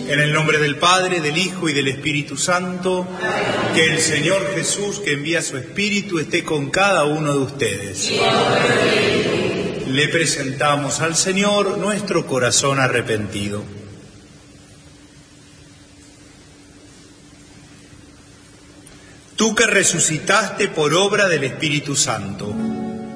En el nombre del Padre, del Hijo y del Espíritu Santo, que el Señor Jesús, que envía su Espíritu, esté con cada uno de ustedes. Le presentamos al Señor nuestro corazón arrepentido. Tú que resucitaste por obra del Espíritu Santo,